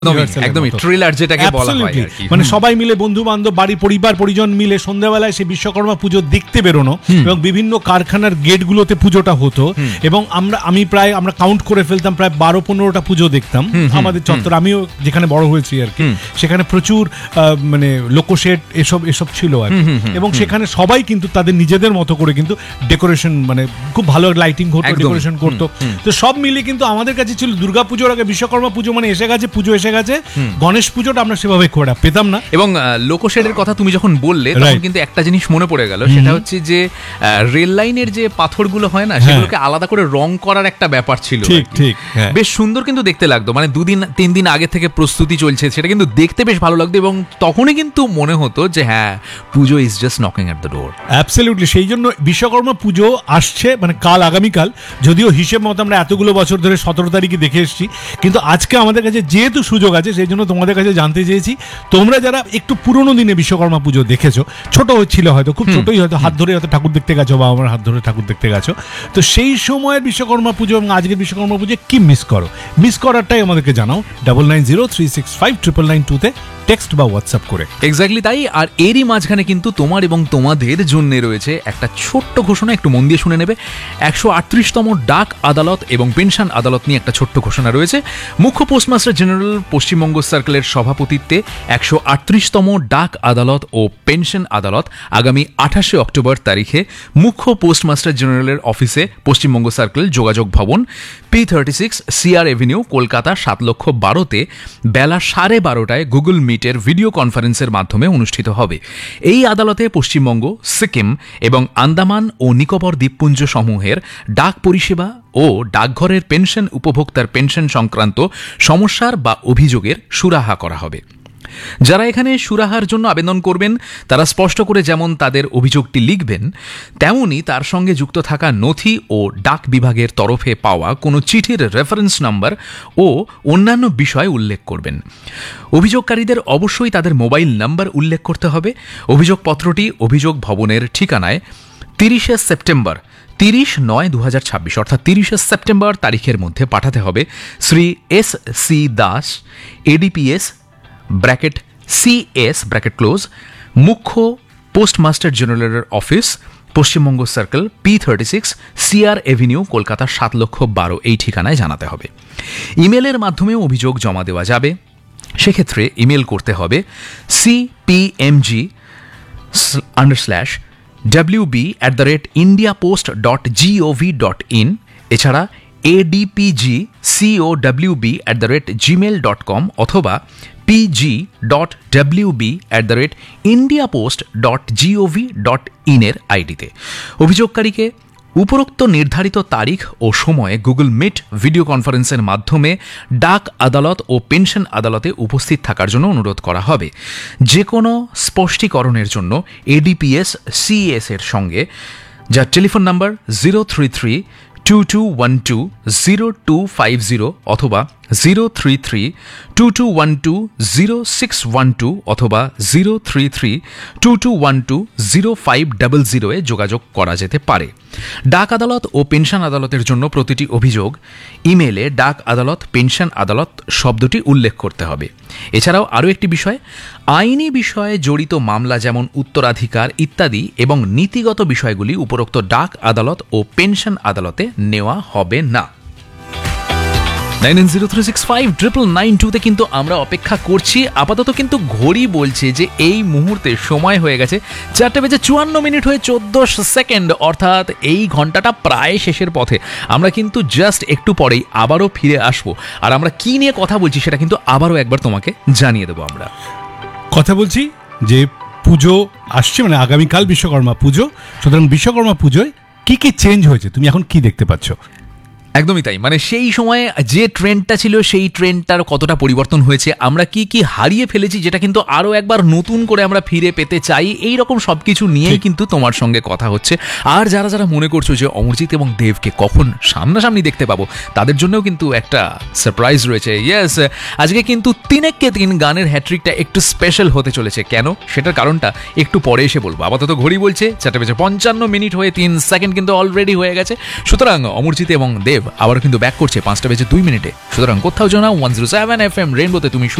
একদমই ট্রেলার যেটাকে বলা হয় আর কি। মানে সবাই মিলে বন্ধু বান্ধব বাড়ি পরিবার পরিজন মিলে সন্ধ্যাবেলায় সে বিশ্বকর্মা পুজো দেখতে বেরোনো এবং বিভিন্ন কারখানার গেটগুলোতে পুজোটা হতো এবং আমরা কাউন্ট করে ফেলতাম প্রায় 12-15টা পুজো দেখতাম আমাদের চত্বর। আমিও যেখানে বড় হয়েছি আর কি, সেখানে প্রচুর মানে লোকোশেড এসব ছিল আর এবং সেখানে সবাই কিন্তু তাদের নিজেদের মতো করে কিন্তু ডেকোরেশন, মানে খুব ভালো লাইটিং হতো, ডেকোরেশন করতো। তো সব মিলে কিন্তু আমাদের কাছে ছিল দুর্গা পুজোর আগে বিশ্বকর্মা পুজো মানে এসে গেছে, পুজো এসে গেছে। গণেশ পুজোটা আমরা সেভাবে খুব একটা পেতাম না। এবং লোকোশেডের কথা তুমি যখন বললে তখন কিন্তু একটা জিনিস মনে পড়ে গেল, সেটা হচ্ছে যে রেল লাইনের যে পাথরগুলো হয় না, সেগুলোকে আলাদা করে রং করার একটা ব্যাপার ছিল। ঠিক বেশ সুন্দর কিন্তু দেখতে লাগতো, মানে 2-3 দিন আগে থেকে প্রস্তুতি চলছে, সেটা কিন্তু দেখতে বেশ ভালো লাগতো এবং তখনই কিন্তু মনে হতো যে হ্যাঁ, পুজো is just knocking at the door. Absolutely. সেই জন্য বিশ্বকর্মা পুজো আসছে, মানে আগামীকাল, যদিও হিসেব মতো আমরা এতগুলো বছর ধরে 17 তারিখে দেখে এসেছি, কিন্তু আজকে আমাদের কাছে যেহেতু সুযোগ আছে সেই জন্য তোমাদের কাছে জানতে চেয়েছি, তোমরা যারা একটু পুরোনো দিনে বিশ্বকর্মা পুজো দেখেছো, ছোট হচ্ছিল হয়তো, খুব ছোটই হয়তো, হাত ধরে হয়তো ঠাকুর দেখতে গেছো বা আমার হাত ধরে ঠাকুর দেখতে গেছো, তো সেই সময়ের বিশ্বকর্মা পুজো এবং আজকের বিশ্বকর্মা পুজো কি মিস করারটাই আমাদেরকে জানাও 9903659992-তে টেক্সট বা হোয়াটসঅ্যাপ করে। এক্স্যাক্টলি তাই। আর এরই মাঝখানে কিন্তু তোমার এবং তোমাদের জন্য রয়েছে একটা ছোট্ট ঘোষণা, একটু মন দিয়ে শুনে নেবে। 138তম ডাক আদালত এবং পেনশন আদালত নিয়ে একটা ছোট্ট ঘোষণা রয়েছে। মুখ্য পোস্টমাস্টার জেনারেল পশ্চিমবঙ্গ সার্কেলের সভাপতিত্বে 138তম ডাক আদালত ও পেনশন আদালত আগামী 28শে অক্টোবর তারিখে মুখ্য পোস্টমাস্টার জেনারেলের অফিসে পশ্চিমবঙ্গ সার্কেল যোগাযোগ ভবন P36 CR এভিনিউ কলকাতা 7,12,000-তে বেলা 12:30টায় গুগল মিটের ভিডিও কনফারেন্সের মাধ্যমে অনুষ্ঠিত হবে। এই আদালতে পশ্চিমবঙ্গ, সিকিম এবং আন্দামান ও নিকোবর দ্বীপপুঞ্জ সমূহের ডাক পরিষেবা ও ডাকঘরের পেনশন উপভোক্তার পেনশন সংক্রান্ত সমস্যার বা অভিযোগের সুরাহা করা হবে। যারা এখানে সুরাহার জন্য আবেদন করবেন তারা স্পষ্ট করে যেমন তাদের অভিযোগটি লিখবেন, তেমনি তার সঙ্গে যুক্ত থাকা নথি ও ডাক বিভাগের তরফে পাওয়া কোনো চিঠির রেফারেন্স নাম্বার ও অন্যান্য বিষয় উল্লেখ করবেন। অভিযোগকারীদের অবশ্যই তাদের মোবাইল নাম্বার উল্লেখ করতে হবে। অভিযোগপত্রটি অভিযোগ ভবনের ঠিকানায় 30শে সেপ্টেম্বর 30/9/2026 অর্থাৎ 30শে সেপ্টেম্বর তারিখের মধ্যে পাঠাতে হবে Shri S.C. Das, ADPS CS মুখ্য পোস্টমাস্টার জেনারেলের office, Paschimbanga circle, P36 CR Avenue Kolkata 7,12,000 এই ঠিকানায় জানাতে হবে। ইমেলের মাধ্যমেও অভিযোগ জমা দেওয়া যাবে। সেক্ষেত্রে ইমেল করতে হবে cpmg@indiapost.gov.in, এছাড়া adpgcowb@gmail.com অথবা pg.wb@indiapost.gov.in এর আইডিতে। অভিযোগকারীকে উপরোক্ত নির্ধারিত তারিখ ও সময়ে গুগল মিট ভিডিও কনফারেন্সের মাধ্যমে ডাক আদালত ও পেনশন আদালতে উপস্থিত থাকার জন্য অনুরোধ করা হবে। যে কোনো স্পষ্টীকরণের জন্য ADPS CES এর সঙ্গে, যার টেলিফোন নাম্বার 033-2212-0250 অথবা 033-2212-0612 অথবা 033-2212-0500 এ যোগাযোগ করা যেতে পারে। ডাক আদালত ও পেনশন আদালতের জন্য প্রতিটি অভিযোগ ইমেলে ডাক আদালত পেনশন আদালত শব্দটি উল্লেখ করতে হবে। এছাড়াও আরও একটি বিষয়, আইনি বিষয়ে জড়িত মামলা যেমন উত্তরাধিকার ইত্যাদি এবং নীতিগত বিষয়গুলি উপরোক্ত ডাক আদালত ও পেনশন আদালতে নেওয়া হবে না। 9903659992-তে কিন্তু আমরা অপেক্ষা করছি। আপাতত কিন্তু ঘড়ি বলছে যে এই মুহূর্তে সময় হয়ে গেছে 4:54 হয়ে 14 সেকেন্ড, অর্থাৎ এই ঘন্টাটা প্রায় শেষের পথে। আমরা কিন্তু জাস্ট একটু পরেই আবারও ফিরে আসবো, আর আমরা কি নিয়ে কথা বলছি সেটা কিন্তু আবারও একবার তোমাকে জানিয়ে দেবো। আমরা কথা বলছি যে পুজো আসছে, মানে আগামীকাল বিশ্বকর্মা পুজো, সুতরাং বিশ্বকর্মা পুজোয় কি কি চেঞ্জ হয়েছে, তুমি এখন কি দেখতে পাচ্ছ? একদমই তাই, মানে সেই সময়ে যে ট্রেন্ডটা ছিল সেই ট্রেন্ডটার কতটা পরিবর্তন হয়েছে, আমরা কি কি হারিয়ে ফেলেছি যেটা কিন্তু আরও একবার নতুন করে আমরা ফিরে পেতে চাই, এই রকম সব কিছু নিয়েই কিন্তু তোমার সঙ্গে কথা হচ্ছে। আর যারা যারা মনে করছো যে অমরজিৎ এবং দেবকে কখন সামনাসামনি দেখতে পাবো, তাদের জন্যও কিন্তু একটা সারপ্রাইজ রয়েছে। ইয়েস, আজকে কিন্তু 3-3 গানের হ্যাট্রিকটা একটু স্পেশাল হতে চলেছে। কেন, সেটার কারণটা একটু পরে এসে বলবো। আপাতত ঘড়ি বলছে 4:55 হয়ে 3 সেকেন্ড কিন্তু অলরেডি হয়ে গেছে। সুতরাং অমরজিৎ এবং দেব আবার কিন্তু ব্যাক করছে 5টা বেজে 2 মিনিটে। সুতরাং কোথাও জানা 107 FM রেইনবোতে তুমি